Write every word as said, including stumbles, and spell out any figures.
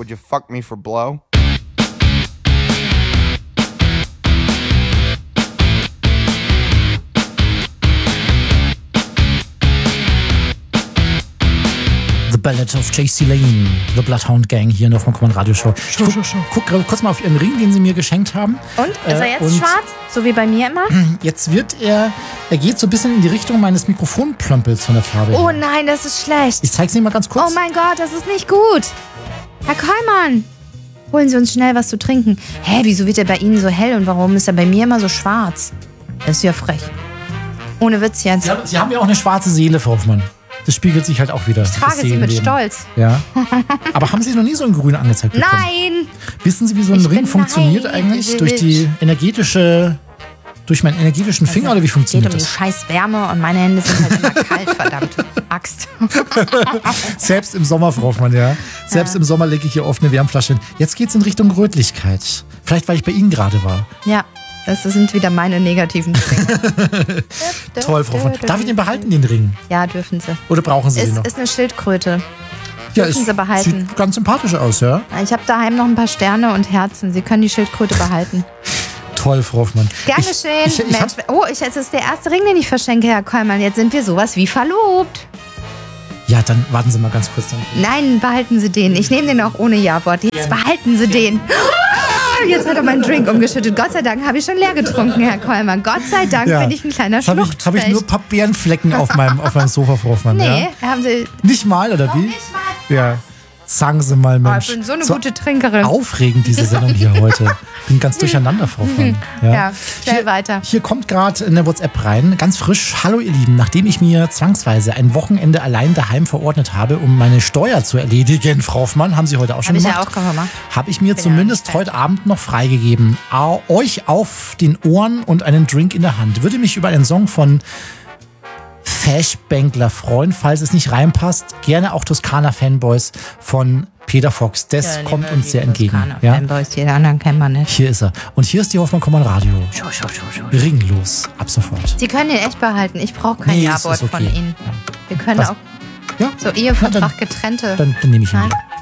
would you fuck me for blow? The Ballad of J C Lane, The Bloodhound Gang hier in der Von Radio Show. Ich guck, guck kurz mal auf Ihren Ring, den Sie mir geschenkt haben. Und? Ist er jetzt äh, schwarz? So wie bei mir immer? Jetzt wird er, er geht so ein bisschen in die Richtung meines Mikrofonplömpels von der Farbe. Oh nein, das ist schlecht. Ich zeig's Ihnen mal ganz kurz. Oh mein Gott, das ist nicht gut. Herr Kollmann, holen Sie uns schnell was zu trinken. Hä, wieso wird er bei Ihnen so hell und warum ist er bei mir immer so schwarz? Das ist ja frech. Ohne Witz jetzt. Sie haben, Sie haben ja auch eine schwarze Seele, Frau Hoffmann. Das spiegelt sich halt auch wieder. Ich trage sie mit Stolz. Ja. Aber haben Sie noch nie so ein Grün angezeigt bekommen? Nein! Wissen Sie, wie so ein Ich Ring bin funktioniert nein, eigentlich? Durch die energetische, durch meinen energetischen Finger also, oder wie funktioniert das? Es geht um die das? scheiß Wärme und meine Hände sind halt immer kalt, verdammte Axt. Selbst im Sommer, Frau Hoffmann, ja. Selbst Ja. im Sommer lege ich hier oft eine Wärmflasche hin. Jetzt geht's in Richtung Rötlichkeit. Vielleicht, weil ich bei Ihnen gerade war. Ja, das sind wieder meine negativen Dinge. Toll, Frau Hoffmann. Darf ich den behalten, den Ring? Ja, dürfen Sie. Oder brauchen Sie den Ist, noch? ist eine Schildkröte. Ja, dürfen es Sie behalten. sieht ganz sympathisch aus, ja. Ich habe daheim noch ein paar Sterne und Herzen. Sie können die Schildkröte behalten. Toll, Frau Hoffmann. Gern Ich- geschehen. Ich, ich, Mensch, hab, oh, ich, es ist der erste Ring, den ich verschenke, Herr Kollmann. Jetzt sind wir sowas wie verlobt. ja, dann warten Sie mal ganz kurz. Dann. Nein, behalten Sie den. Ich nehme den auch ohne Ja-Wort. Jetzt behalten Sie den. Ah, Jetzt hat er meinen Drink umgeschüttet. Gott sei Dank habe ich schon leer getrunken, Herr Kollmann. Gott sei Dank bin ich ein kleiner Jetzt habe ich, Schluchzpecht. hab ich nur ein paar Bärenflecken auf meinem, auf meinem Sofa, Frau Hoffmann. Nee, Ja? haben Sie... Nicht mal, oder wie? Nicht mal. Ja. Sagen Sie mal, Oh, Mensch. ich bin so eine gute Trinkerin. Aufregend, diese Sendung hier heute. Bin ganz durcheinander, Frau Hoffmann. Ja, schnell Hier- weiter. Hier kommt gerade eine WhatsApp rein, ganz frisch. Hallo ihr Lieben, nachdem ich mir zwangsweise ein Wochenende allein daheim verordnet habe, um meine Steuer zu erledigen, Frau Hoffmann, haben Sie heute auch schon Habe ich ja gemacht, auch gemacht. habe ich mir Bin zumindest ja nicht heute Abend noch freigegeben. Au- Euch auf den Ohren und einen Drink in der Hand. Würde mich über einen Song von Fashbankler freuen, falls es nicht reinpasst. Gerne auch Toskana-Fanboys von Peter Fox. Das kommt uns sehr entgegen. Ja? Fanboys, die anderen kennen wir nicht. Hier ist er. Und hier ist die Hoffmann Kommern Radio. Schau, schau, schau, schau. Ringlos, ab sofort. Sie können den echt behalten. Ich brauche kein Nee, das Ja-Wort ist okay. von Ihnen. Ja. Wir können Was? auch Ja, so Ehevertrag Na, getrennte. dann, dann nehme ich ihn Nein. wieder.